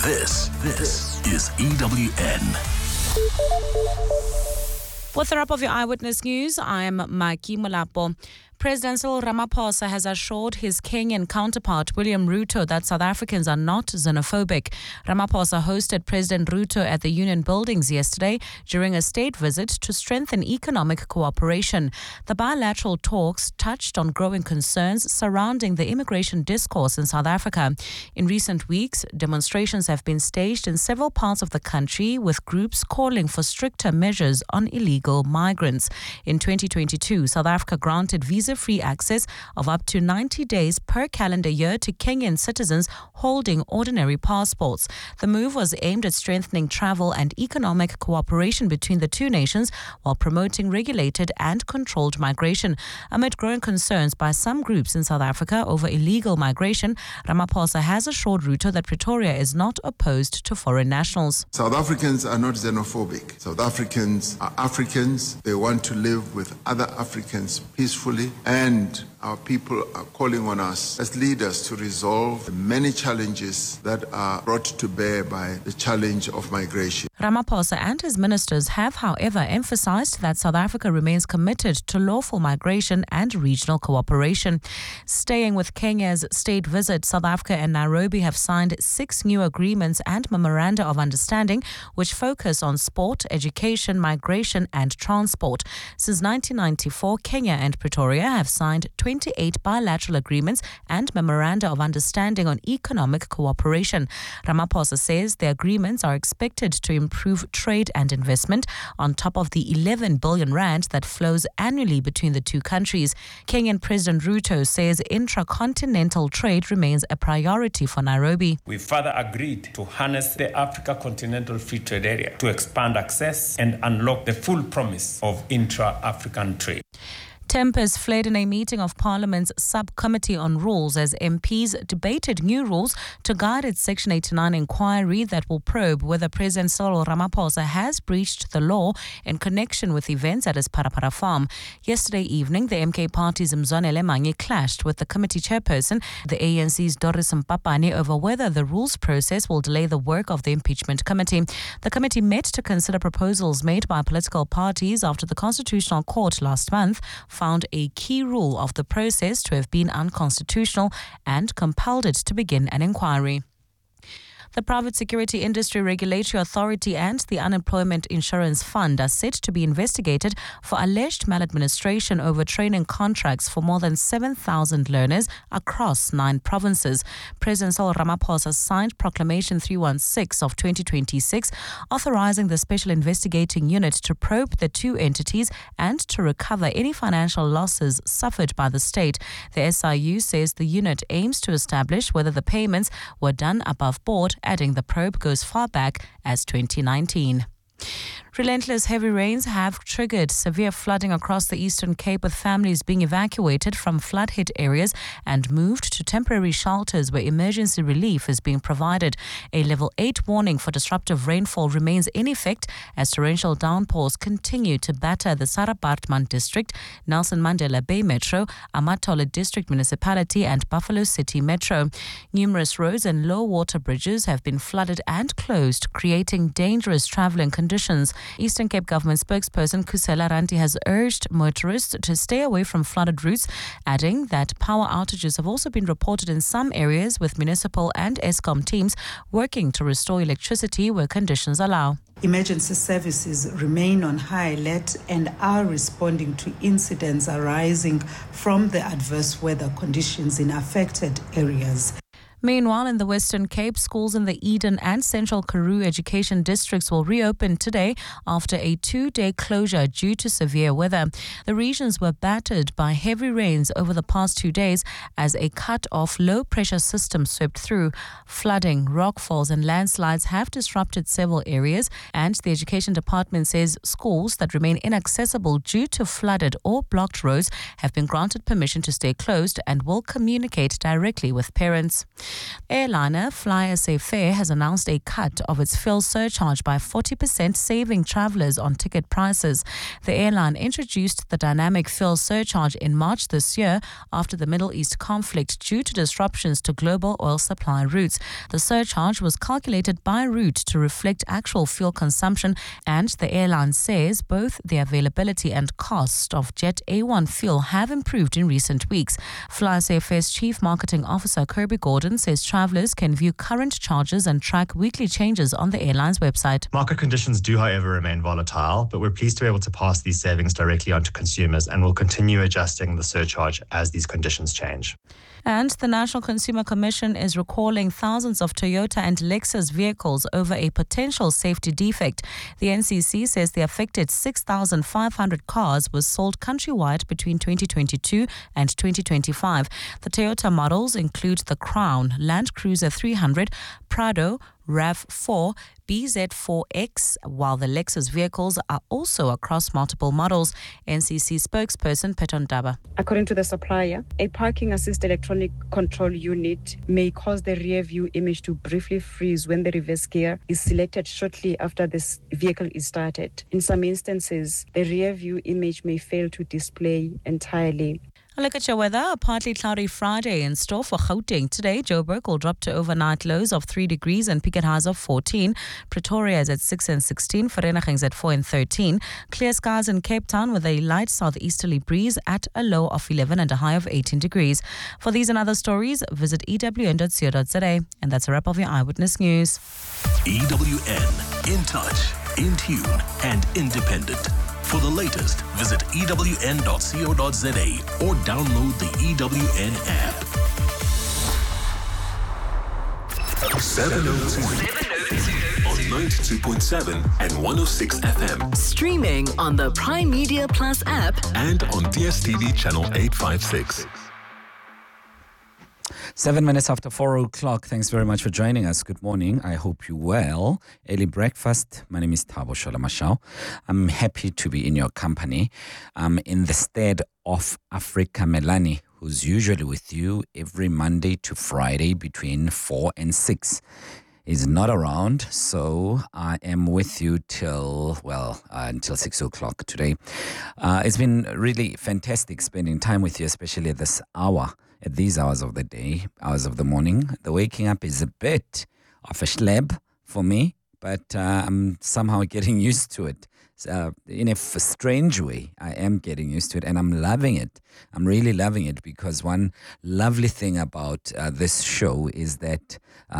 This is EWN. With the wrap of your Eyewitness News, I'm Maki Molapo. President Cyril Ramaphosa has assured his Kenyan counterpart, William Ruto, that South Africans are not xenophobic. Ramaphosa hosted President Ruto at the Union Buildings yesterday during a state visit to strengthen economic cooperation. The bilateral talks touched on growing concerns surrounding the immigration discourse in South Africa. In recent weeks, demonstrations have been staged in several parts of the country, with groups calling for stricter measures on illegal migrants. In 2022, South Africa granted visa-free access of up to 90 days per calendar year to Kenyan citizens holding ordinary passports. The move was aimed at strengthening travel and economic cooperation between the two nations while promoting regulated and controlled migration. Amid growing concerns by some groups in South Africa over illegal migration, Ramaphosa has assured Ruto that Pretoria is not opposed to foreign nationals. South Africans are not xenophobic. South Africans are Africans. They want to live with other Africans peacefully, and our people are calling on us as leaders to resolve the many challenges that are brought to bear by the challenge of migration. Ramaphosa and his ministers have, however, emphasized that South Africa remains committed to lawful migration and regional cooperation. Staying with Kenya's state visit, South Africa and Nairobi have signed 6 new agreements and memoranda of understanding which focus on sport, education, migration and transport. Since 1994, Kenya and Pretoria have signed 28 bilateral agreements and memoranda of understanding on economic cooperation. Ramaphosa says the agreements are expected to improve trade and investment on top of the 11 billion rand that flows annually between the two countries. Kenyan President Ruto says intracontinental trade remains a priority for Nairobi. We further agreed to harness the Africa Continental Free Trade Area to expand access and unlock the full promise of intra-African trade. Tempers flared in a meeting of Parliament's Subcommittee on Rules as MPs debated new rules to guide its Section 89 inquiry that will probe whether President Cyril Ramaphosa has breached the law in connection with events at his Parapara farm. Yesterday evening, the MK party's Mzwanele Manyi clashed with the committee chairperson, the ANC's Doris Mpapane, over whether the rules process will delay the work of the impeachment committee. The committee met to consider proposals made by political parties after the Constitutional Court last month found a key rule of the process to have been unconstitutional and compelled it to begin an inquiry. The Private Security Industry Regulatory Authority and the Unemployment Insurance Fund are set to be investigated for alleged maladministration over training contracts for more than 7,000 learners across 9 provinces. President Cyril Ramaphosa signed Proclamation 316 of 2026, authorizing the Special Investigating Unit to probe the 2 entities and to recover any financial losses suffered by the state. The SIU says the unit aims to establish whether the payments were done above board, adding the probe goes far back as 2019. Relentless heavy rains have triggered severe flooding across the Eastern Cape, with families being evacuated from flood-hit areas and moved to temporary shelters where emergency relief is being provided. A level 8 warning for disruptive rainfall remains in effect as torrential downpours continue to batter the Sarah Baartman District, Nelson Mandela Bay Metro, Amatola District Municipality and Buffalo City Metro. Numerous roads and low-water bridges have been flooded and closed, creating dangerous travelling conditions. Eastern Cape Government spokesperson Kusela Ranti has urged motorists to stay away from flooded routes, adding that power outages have also been reported in some areas, with municipal and Eskom teams working to restore electricity where conditions allow. Emergency services remain on high alert and are responding to incidents arising from the adverse weather conditions in affected areas. Meanwhile, in the Western Cape, schools in the Eden and Central Karoo education districts will reopen today after a 2-day closure due to severe weather. The regions were battered by heavy rains over the past 2 days as a cut-off low-pressure system swept through. Flooding, rockfalls and landslides have disrupted several areas, and the Education Department says schools that remain inaccessible due to flooded or blocked roads have been granted permission to stay closed and will communicate directly with parents. Airliner FlySA Fair has announced a cut of its fuel surcharge by 40%, saving travellers on ticket prices. The airline introduced the dynamic fuel surcharge in March this year after the Middle East conflict due to disruptions to global oil supply routes. The surcharge was calculated by route to reflect actual fuel consumption, and the airline says both the availability and cost of Jet A1 fuel have improved in recent weeks. FlySA Fair's Chief Marketing Officer Kirby Gordon says travellers can view current charges and track weekly changes on the airline's website. Market conditions do, however, remain volatile, but we're pleased to be able to pass these savings directly onto consumers and will continue adjusting the surcharge as these conditions change. And the National Consumer Commission is recalling thousands of Toyota and Lexus vehicles over a potential safety defect. The NCC says the affected 6,500 cars were sold countrywide between 2022 and 2025. The Toyota models include the Crown, Land Cruiser 300, Prado, RAV4, BZ4X, while the Lexus vehicles are also across multiple models. NCC spokesperson Peton Daba. According to the supplier, a parking assist electronic control unit may cause the rear view image to briefly freeze when the reverse gear is selected shortly after this vehicle is started. In some instances, the rear view image may fail to display entirely. A look at your weather. A partly cloudy Friday in store for Gauteng. Today, Joburg will drop to overnight lows of 3 degrees and peak at highs of 14. Pretoria is at 6 and 16. Vereeniging is at 4 and 13. Clear skies in Cape Town with a light southeasterly breeze at a low of 11 and a high of 18 degrees. For these and other stories, visit ewn.co.za. And that's a wrap of your Eyewitness News. EWN, in touch, in tune, and independent. For the latest, visit ewn.co.za or download the EWN app. 702 on 92.7 and 106 FM. Streaming on the Prime Media Plus app And on DSTV channel 856. 7 minutes after 4 o'clock. Thanks very much for joining us. Good morning. I hope you're well. Early breakfast. My name is Thabo Sholamashao. I'm happy to be in your company. I'm in the stead of Africa Melani, who's usually with you every Monday to Friday between 4 and 6. Is not around, so I am with you till until 6 o'clock today. It's been really fantastic spending time with you, especially at this hour. At these hours of the day, hours of the morning. The waking up is a bit of a schlep for me, but I'm somehow getting used to it. In a strange way, I am getting used to it, and I'm loving it. I'm really loving it because one lovely thing about this show is that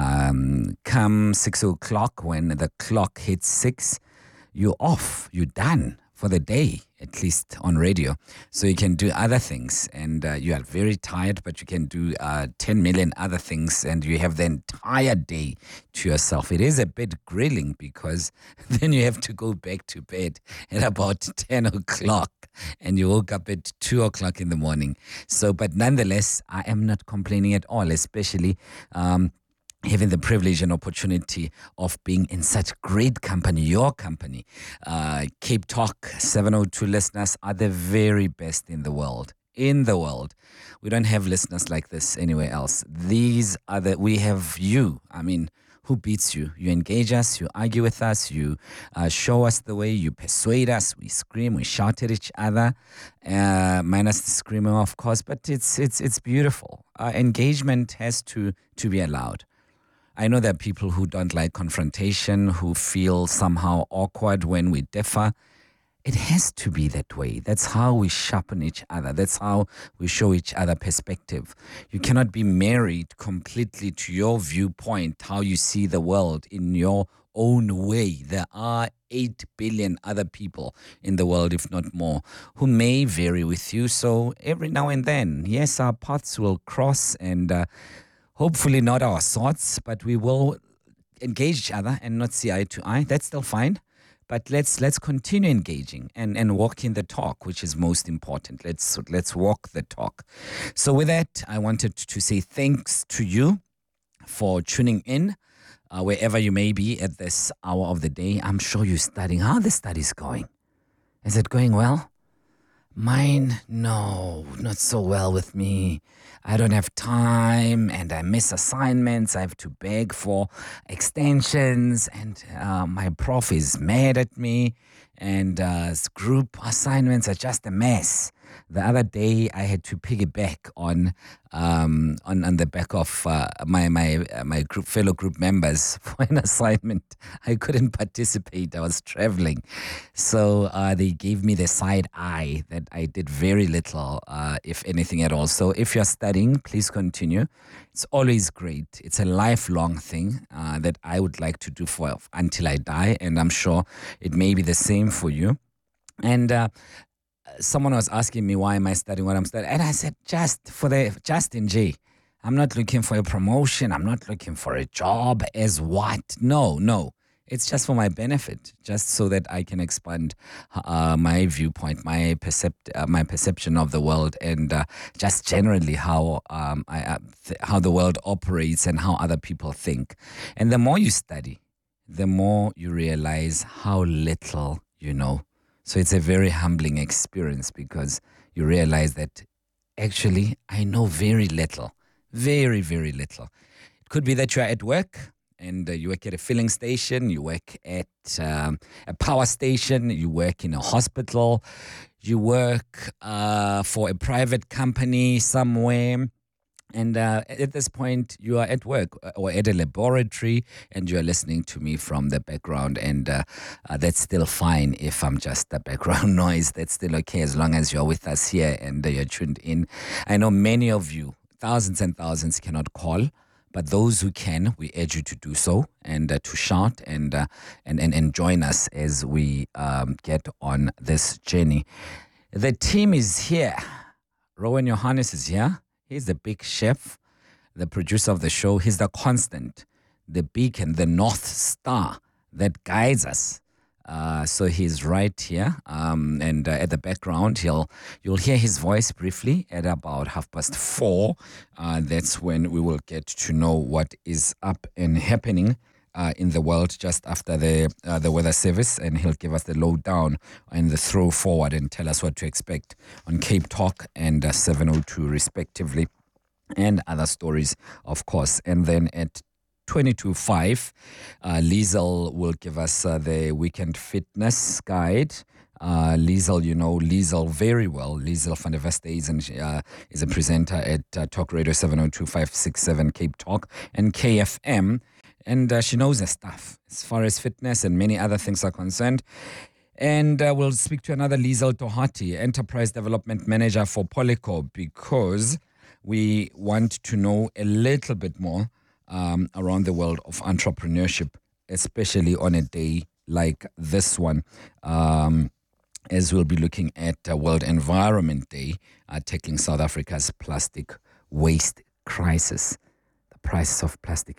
come 6 o'clock, when the clock hits 6, you're off, you're done for the day, at least on radio. So you can do other things, and you are very tired, but you can do 10 million other things, and you have the entire day to yourself. It is a bit grilling because then you have to go back to bed at about 10 o'clock, and you woke up at 2 o'clock in the morning. So, but nonetheless, I am not complaining at all, especially having the privilege and opportunity of being in such great company, your company. Cape Talk 702 listeners are the very best in the world. In the world. We don't have listeners like this anywhere else. We have you. I mean, who beats you? You engage us, you argue with us, you show us the way, you persuade us, we scream, we shout at each other, minus the screaming, of course, but it's beautiful. Engagement has to be allowed. I know there are people who don't like confrontation, who feel somehow awkward when we differ. It has to be that way. That's how we sharpen each other. That's how we show each other perspective. You cannot be married completely to your viewpoint, how you see the world in your own way. There are 8 billion other people in the world, if not more, who may vary with you. So every now and then, yes, our paths will cross, and hopefully not our thoughts, but we will engage each other and not see eye to eye. That's still fine. But let's continue engaging and walking the talk, which is most important. Let's walk the talk. So with that, I wanted to say thanks to you for tuning in, wherever you may be at this hour of the day. I'm sure you're studying. How are the studies going? Is it going well? Mine, no, not so well with me. I don't have time and I miss assignments. I have to beg for extensions and my prof is mad at me and group assignments are just a mess. The other day I had to piggyback on the back of my fellow group members for an assignment. I couldn't participate. I was traveling. So they gave me the side eye that I did very little, if anything at all. So if you're studying, please continue. It's always great. It's a lifelong thing that I would like to do for until I die. And I'm sure it may be the same for you. And someone was asking me, why am I studying what I'm studying? And I said, just in J. I'm not looking for a promotion. I'm not looking for a job as what? No. It's just for my benefit, just so that I can expand my viewpoint, my perception of the world, and just generally how the world operates and how other people think. And the more you study, the more you realize how little you know. So it's a very humbling experience because you realize that actually I know very little, very, very little. It could be that you're at work and you work at a filling station, you work at a power station, you work in a hospital, you work for a private company somewhere. And at this point, you are at work or at a laboratory and you are listening to me from the background. And that's still fine if I'm just the background noise. That's still okay as long as you're with us here and you're tuned in. I know many of you, thousands and thousands, cannot call. But those who can, we urge you to do so and to shout and join us as we get on this journey. The team is here. Rowan Johannes is here. He's the big chef, the producer of the show. He's the constant, the beacon, the North Star that guides us. So he's right here. And at the background, you'll hear his voice briefly at about 4:30. That's when we will get to know what is up and happening in the world just after the weather service, and he'll give us the lowdown and the throw forward and tell us what to expect on Cape Talk and 702 respectively, and other stories, of course. And then at 22:05, Liesel will give us the weekend fitness guide. Liesel, you know Liesel very well. Liesel van der Westhuizen is a presenter at Talk Radio 702 567 Cape Talk and KFM. And she knows her stuff as far as fitness and many other things are concerned. And we'll speak to another Liesel Tohati, Enterprise Development Manager for Polyco, because we want to know a little bit more around the world of entrepreneurship, especially on a day like this one, as we'll be looking at World Environment Day, tackling South Africa's plastic waste crisis. The price of plastic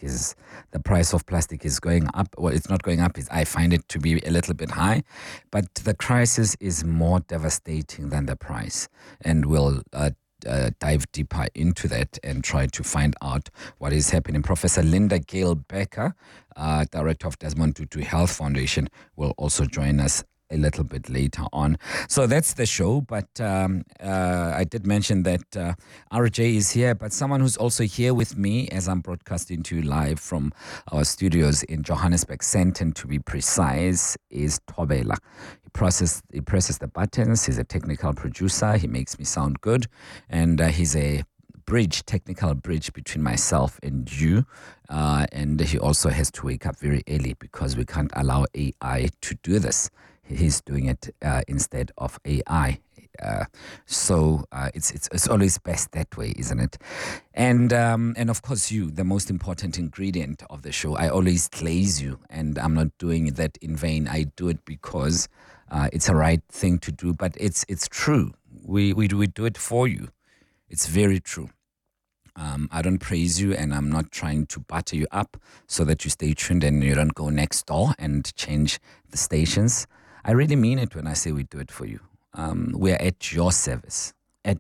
is going up. Well, it's not going up. I find it to be a little bit high, but the crisis is more devastating than the price, and we'll dive deeper into that and try to find out what is happening. Professor Linda Gale Becker, Director of Desmond Tutu Health Foundation, will also join us a little bit later on. So that's the show, but I did mention that RJ is here, but someone who's also here with me as I'm broadcasting to you live from our studios in Johannesburg, Sandton to be precise, is Thobela. He presses the buttons. He's a technical producer. He makes me sound good, and he's a technical bridge between myself and you, and he also has to wake up very early because we can't allow AI to do this. He's doing it instead of AI. So it's always best that way, isn't it? And of course you, the most important ingredient of the show. I always glaze you, and I'm not doing that in vain. I do it because it's a right thing to do, but it's true. We do it for you. It's very true. I don't praise you, and I'm not trying to butter you up so that you stay tuned and you don't go next door and change the stations. I really mean it when I say we do it for you. We are at your service, and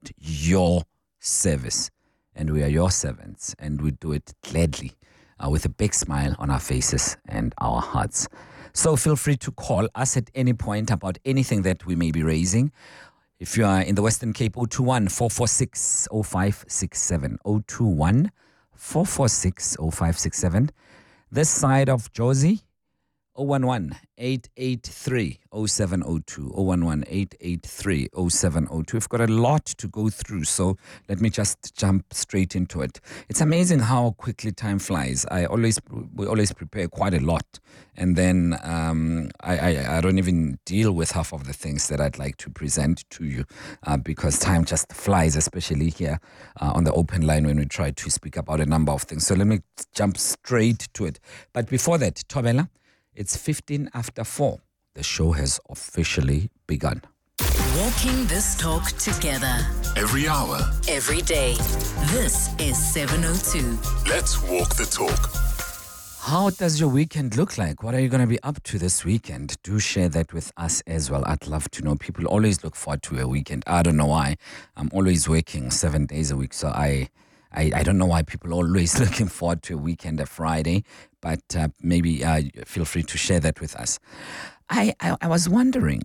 we are your servants, and we do it gladly, with a big smile on our faces and our hearts. So feel free to call us at any point about anything that we may be raising. If you are in the Western Cape, 021 446 0567. 021 446 0567. This side of Josie, 011 883 0702. 011 883 0702. We've got a lot to go through, so let me just jump straight into it. It's amazing how quickly time flies. We always prepare quite a lot, and then I don't even deal with half of the things that I'd like to present to you because time just flies, especially here on the open line when we try to speak about a number of things. So let me jump straight to it. But before that, Thobela, it's 15 after 4. The show has officially begun. Walking this talk together. Every hour. Every day. This is 702. Let's walk the talk. How does your weekend look like? What are you going to be up to this weekend? Do share that with us as well. I'd love to know. People always look forward to a weekend. I don't know why. I'm always working 7 days a week, so I don't know why people are always looking forward to a weekend, a Friday, but maybe feel free to share that with us. I was wondering,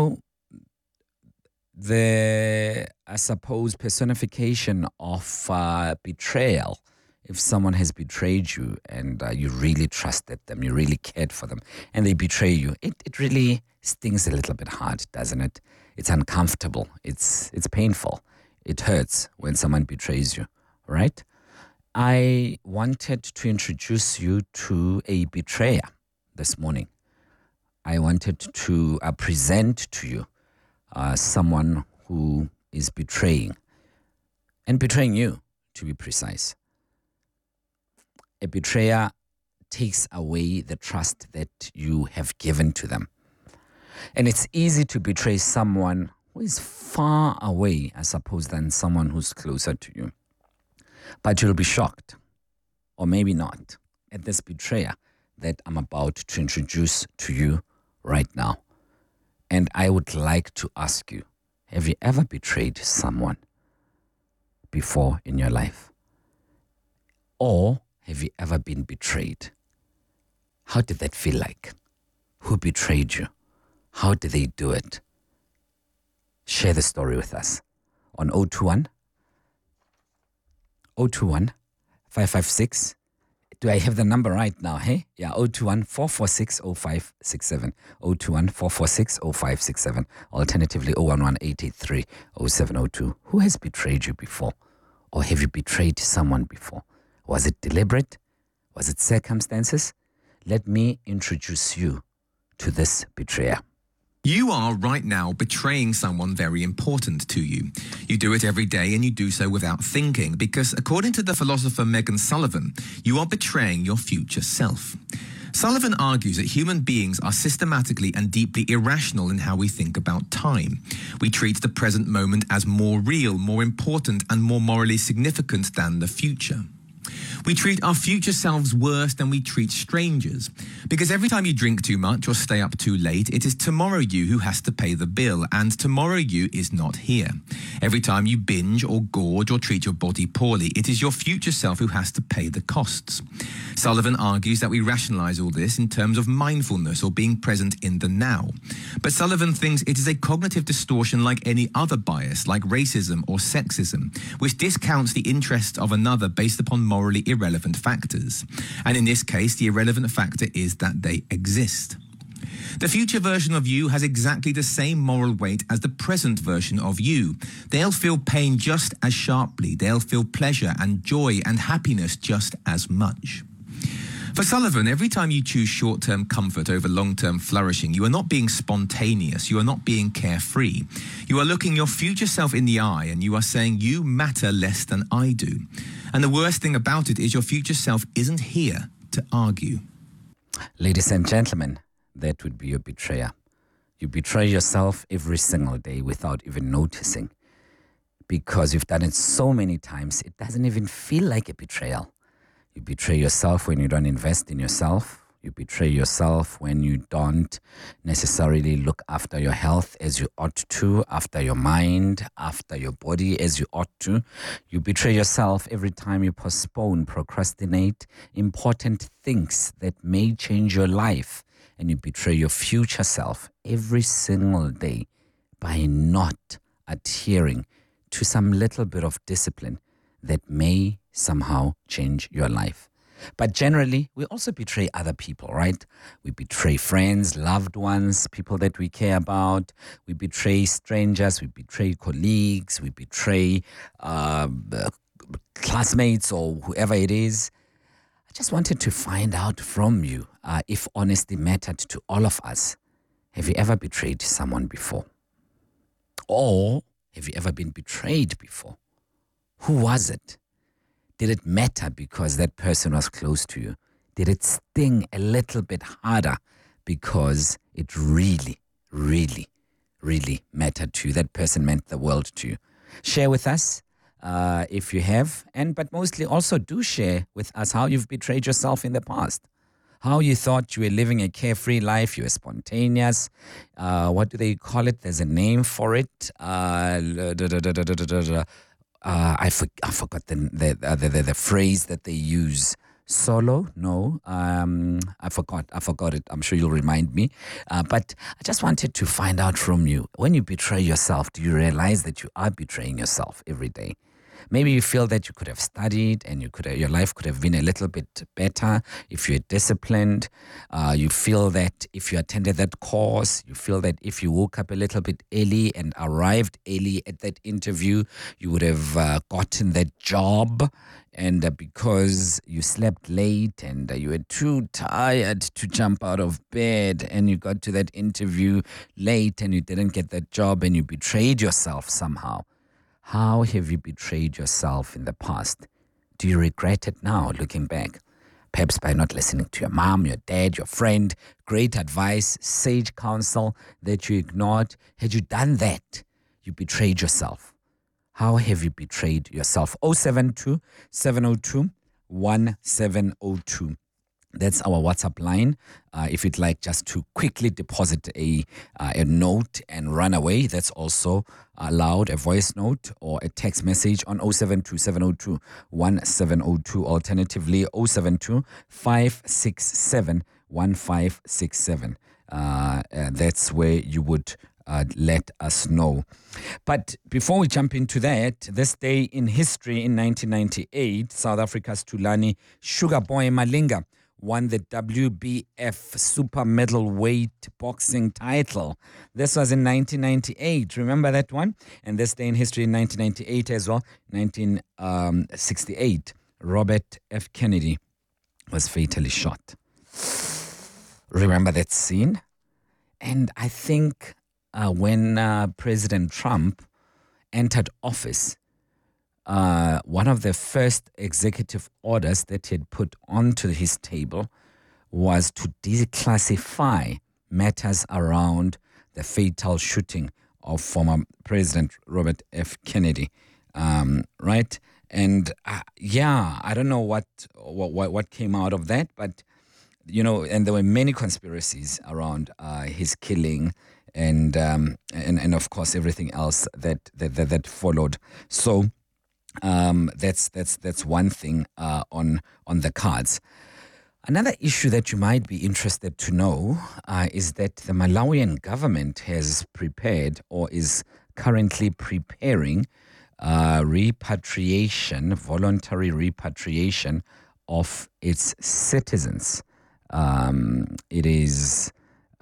the, I suppose, personification of betrayal. If someone has betrayed you and you really trusted them, you really cared for them, and they betray you, it really stings a little bit hard, doesn't it? It's uncomfortable. It's painful. It hurts when someone betrays you. Right? I wanted to introduce you to a betrayer this morning. I wanted to present to you someone who is betraying you, to be precise. A betrayer takes away the trust that you have given to them. And it's easy to betray someone who is far away, I suppose, than someone who's closer to you. But you'll be shocked, or maybe not, at this betrayer that I'm about to introduce to you right now. And I would like to ask you, have you ever betrayed someone before in your life? Or have you ever been betrayed? How did that feel like? Who betrayed you? How did they do it? Share the story with us on 021 556. Do I have the number right now, hey? Yeah, 021 446 0567. 021 446 0567. Alternatively, 011 883 0702. Who has betrayed you before? Or have you betrayed someone before? Was it deliberate? Was it circumstances? Let me introduce you to this betrayer. You are right now betraying someone very important to you. You do it every day and you do so without thinking because according to the philosopher Megan Sullivan, you are betraying your future self. Sullivan argues that human beings are systematically and deeply irrational in how we think about time. We treat the present moment as more real, more important, and more morally significant than the future. We treat our future selves worse than we treat strangers. Because every time you drink too much or stay up too late, it is tomorrow you who has to pay the bill, and tomorrow you is not here. Every time you binge or gorge or treat your body poorly, it is your future self who has to pay the costs. Sullivan argues that we rationalize all this in terms of mindfulness or being present in the now. But Sullivan thinks it is a cognitive distortion like any other bias, like racism or sexism, which discounts the interests of another based upon morally irrelevant factors. And in this case, the irrelevant factor is that they exist. The future version of you has exactly the same moral weight as the present version of you. They'll feel pain just as sharply. They'll feel pleasure and joy and happiness just as much. For Sullivan, every time you choose short-term comfort over long-term flourishing, you are not being spontaneous, you are not being carefree. You are looking your future self in the eye and you are saying, you matter less than I do. And the worst thing about it is your future self isn't here to argue. Ladies and gentlemen, that would be your betrayer. You betray yourself every single day without even noticing. Because you've done it so many times, it doesn't even feel like a betrayal. You betray yourself when you don't invest in yourself. You betray yourself when you don't necessarily look after your health as you ought to, after your mind, after your body as you ought to. You betray yourself every time you postpone, procrastinate important things that may change your life. And you betray your future self every single day by not adhering to some little bit of discipline that may somehow change your life. But generally, we also betray other people, right? We betray friends, loved ones, people that we care about. We betray strangers, we betray colleagues, we betray classmates or whoever it is. I just wanted to find out from you if honesty mattered to all of us. Have you ever betrayed someone before? Or have you ever been betrayed before? Who was it? Did it matter because that person was close to you? Did it sting a little bit harder because it really, really, really mattered to you? That person meant the world to you. Share with us if you have, but mostly also do share with us how you've betrayed yourself in the past. How you thought you were living a carefree life, you were spontaneous. What do they call it? There's a name for it. I forgot the phrase that they use. Solo? No. I forgot it. I'm sure you'll remind me. But I just wanted to find out from you, when you betray yourself, do you realize that you are betraying yourself every day? Maybe you feel that you could have studied and your life could have been a little bit better if you're disciplined. You feel that if you attended that course, you feel that if you woke up a little bit early and arrived early at that interview, you would have gotten that job. And because you slept late and you were too tired to jump out of bed and you got to that interview late and you didn't get that job and you betrayed yourself somehow. How have you betrayed yourself in the past? Do you regret it now, looking back? Perhaps by not listening to your mom, your dad, your friend, great advice, sage counsel that you ignored. Had you done that, you betrayed yourself. How have you betrayed yourself? 072 702 1702. That's our WhatsApp line. If you'd like just to quickly deposit a note and run away, that's also allowed, a voice note or a text message on 072 702 1702. Alternatively, 072 567 1567. That's where you would let us know. But before we jump into that, this day in history in 1998, South Africa's Thulani Sugar Boy Malinga won the WBF super middleweight boxing title. This was in 1998. Remember that one? And this day in history in 1998 as well, 1968, Robert F. Kennedy was fatally shot. Remember that scene? And I think when President Trump entered office, one of the first executive orders that he had put onto his table was to declassify matters around the fatal shooting of former President Robert F. Kennedy, right? And I don't know what came out of that, but and there were many conspiracies around his killing, and of course everything else that followed. So. That's one thing on the cards. Another issue that you might be interested to know is that the Malawian government has prepared or is currently preparing voluntary repatriation of its citizens. It is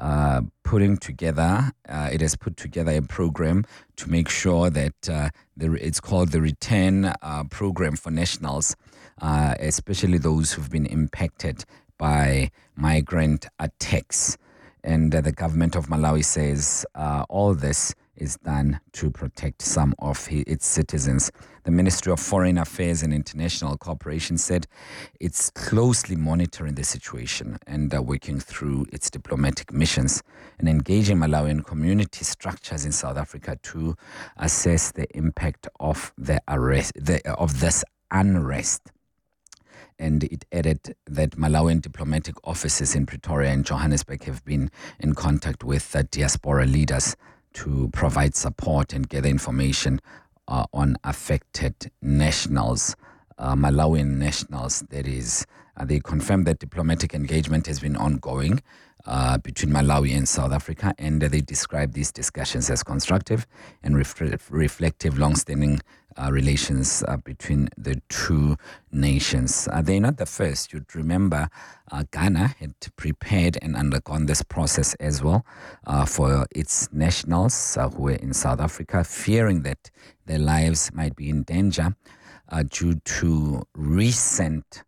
it has put together a program to make sure that it's called the Return Program for Nationals, especially those who've been impacted by migrant attacks. And the government of Malawi says all this is done to protect some of its citizens. The Ministry of Foreign Affairs and International Cooperation said it's closely monitoring the situation and working through its diplomatic missions and engaging Malawian community structures in South Africa to assess the impact of this unrest. And it added that Malawian diplomatic offices in Pretoria and Johannesburg have been in contact with diaspora leaders to provide support and gather information on affected nationals, Malawian nationals, that is. They confirmed that diplomatic engagement has been ongoing between Malawi and South Africa, and they describe these discussions as constructive and reflective, long-standing relations between the two nations. They're not the first. You'd remember Ghana had prepared and undergone this process as well for its nationals who were in South Africa, fearing that their lives might be in danger due to recent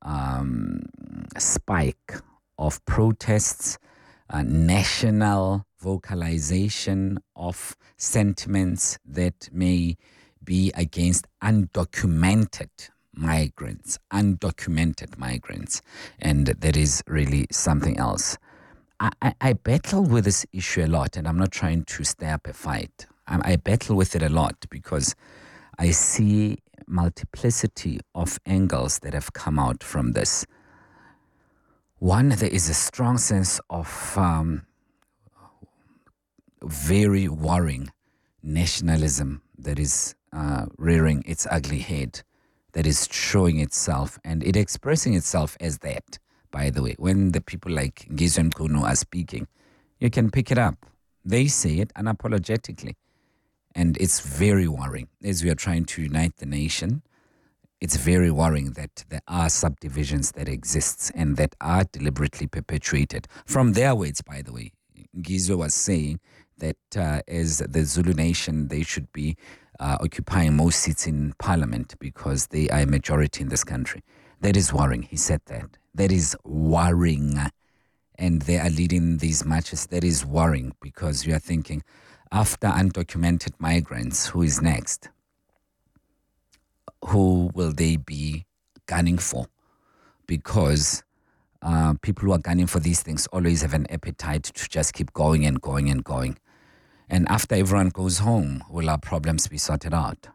spike of protests, national vocalization of sentiments that may be against undocumented migrants, and that is really something else. I battle with this issue a lot, and I'm not trying to stir up a fight. I battle with it a lot because I see multiplicity of angles that have come out from this. One, there is a strong sense of very worrying nationalism that is rearing its ugly head, that is showing itself and it expressing itself as that, by the way. When the people like Ngizwe Mchunu are speaking, you can pick it up. They say it unapologetically. And it's very worrying. As we are trying to unite the nation, it's very worrying that there are subdivisions that exist and that are deliberately perpetuated. From their words, by the way, Ngizwe was saying that as the Zulu nation, they should be occupying most seats in parliament because they are a majority in this country. That is worrying. He said that. That is worrying. And they are leading these marches. That is worrying because you are thinking, after undocumented migrants, who is next? Who will they be gunning for? Because people who are gunning for these things always have an appetite to just keep going and going and going. And after everyone goes home, will our problems be sorted out?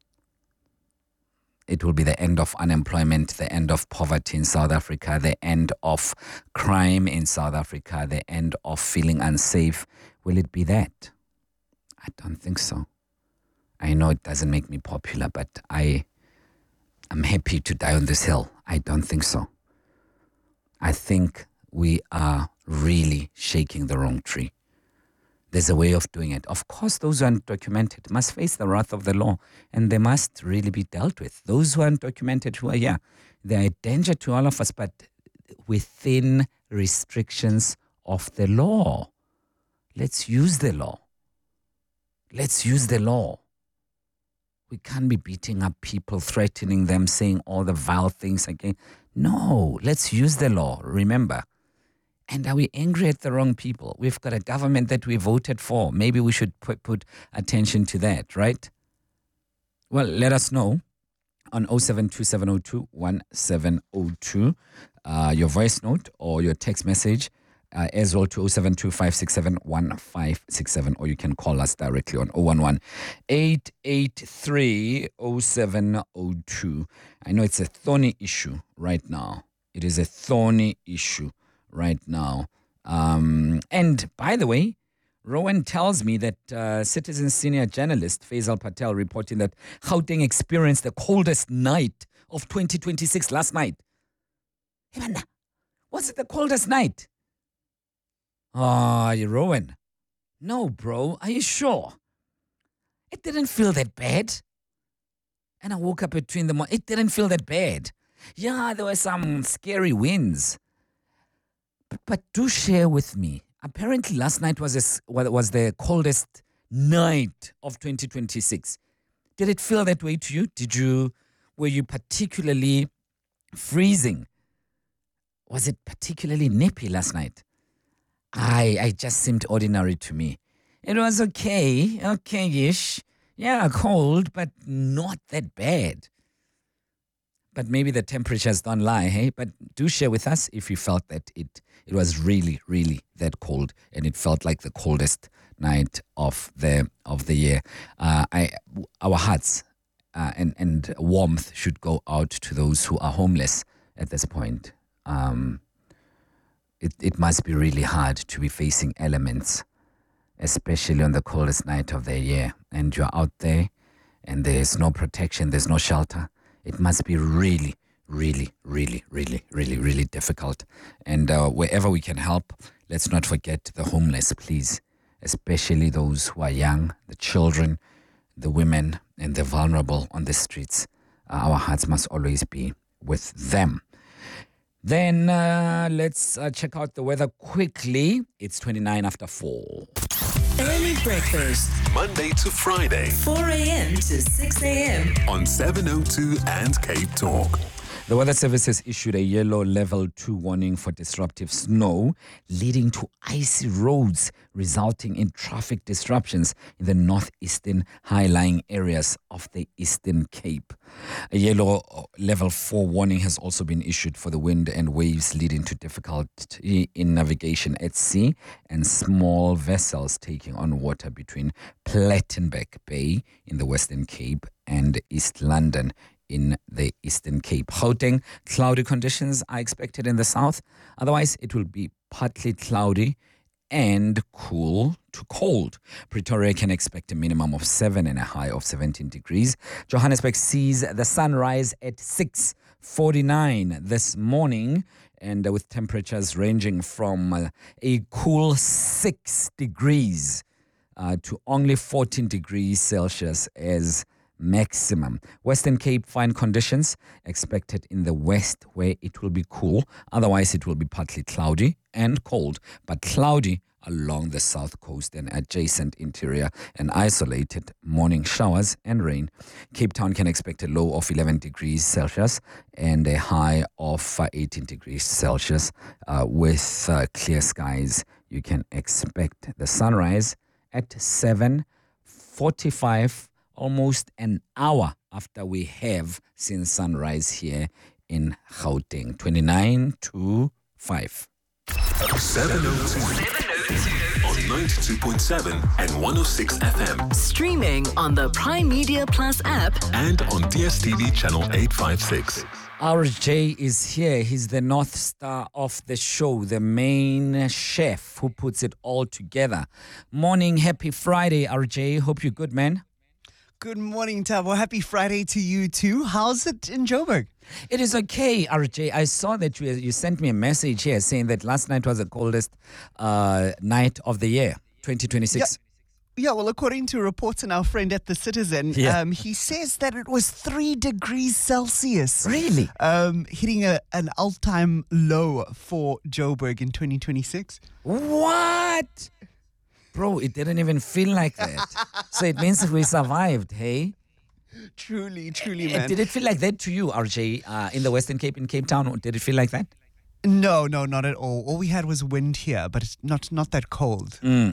It will be the end of unemployment, the end of poverty in South Africa, the end of crime in South Africa, the end of feeling unsafe. Will it be that? I don't think so. I know it doesn't make me popular, but I'm happy to die on this hill. I don't think so. I think we are really shaking the wrong tree. There's a way of doing it. Of course, those who are undocumented must face the wrath of the law, and they must really be dealt with. Those who are undocumented, who are here, they are a danger to all of us, but within restrictions of the law. Let's use the law. Let's use the law. We can't be beating up people, threatening them, saying all the vile things again. No, let's use the law, remember. And are we angry at the wrong people? We've got a government that we voted for. Maybe we should put attention to that, right? Well, let us know on 0727021702, your voice note or your text message, as well to 0725671567, or you can call us directly on 011-883-0702. I know it's a thorny issue right now. It is a thorny issue right now. And by the way, Rowan tells me that Citizen senior journalist Faisal Patel reporting that Gauteng experienced the coldest night of 2026 last night. Hey, man, was it the coldest night? Rowan. No, bro. Are you sure? It didn't feel that bad. And I woke up between the morning. It didn't feel that bad. Yeah, there were some scary winds. But do share with me. Apparently last night was the coldest night of 2026. Did it feel that way to you? Were you particularly freezing? Was it particularly nippy last night? I just seemed ordinary to me. It was okay-ish. Yeah, cold, but not that bad. But maybe the temperatures don't lie, hey? But do share with us if you felt that it was really, really that cold, and it felt like the coldest night of the year. Our hearts and warmth should go out to those who are homeless at this point. It must be really hard to be facing elements, especially on the coldest night of the year, and you're out there and there's no protection, there's no shelter. It must be really, really, really, really, really, really difficult. And wherever we can help, let's not forget the homeless, please, especially those who are young, the children, the women, and the vulnerable on the streets. Our hearts must always be with them. Then let's check out the weather quickly. It's 29 after 4. Early breakfast, Monday to Friday 4 a.m. to 6 a.m. on 702 and Cape Talk. The Weather Service has issued a yellow level 2 warning for disruptive snow, leading to icy roads, resulting in traffic disruptions in the northeastern high-lying areas of the Eastern Cape. A yellow level 4 warning has also been issued for the wind and waves, leading to difficulty in navigation at sea and small vessels taking on water between Plettenberg Bay in the Western Cape and East London in the Eastern Cape. Gauteng, cloudy conditions are expected in the south. Otherwise, it will be partly cloudy and cool to cold. Pretoria can expect a minimum of 7 and a high of 17 degrees. Johannesburg sees the sunrise at 6:49 this morning, and with temperatures ranging from a cool 6 degrees to only 14 degrees Celsius as maximum. Western Cape, fine conditions expected in the west, where it will be cool. Otherwise, it will be partly cloudy and cold, but cloudy along the south coast and adjacent interior, and isolated morning showers and rain. Cape Town can expect a low of 11 degrees Celsius and a high of 18 degrees Celsius. With clear skies, you can expect the sunrise at 7:45, almost an hour after we have seen sunrise here in Gauteng. 29 to 5. 702 on 92.7 and 106 FM. Streaming on the Prime Media Plus app And on DSTV channel 856. RJ is here. He's the North Star of the show, the main chef who puts it all together. Morning, happy Friday, RJ. Hope you're good, man. Good morning, Tabo. Happy Friday to you too. How's it in Joburg? It is okay, RJ. I saw that you sent me a message here saying that last night was the coldest night of the year, 2026. Yeah, well, according to reports and our friend at The Citizen, he says that it was 3 degrees Celsius. Really? Hitting an all-time low for Joburg in 2026. What? Bro, it didn't even feel like that. So it means that we survived, hey? Truly, man. Did it feel like that to you, RJ, in the Western Cape, in Cape Town? Did it feel like that? No, not at all. All we had was wind here, but it's not that cold.